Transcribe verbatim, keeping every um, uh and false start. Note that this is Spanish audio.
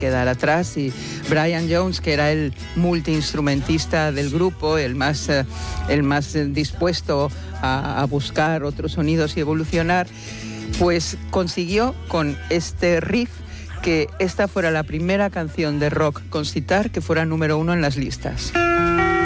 quedar atrás, y Brian Jones, que era el multiinstrumentista del grupo, el más, eh, el más dispuesto a, a buscar otros sonidos y evolucionar, pues consiguió con este riff que esta fuera la primera canción de rock con sitar que fuera número uno en las listas.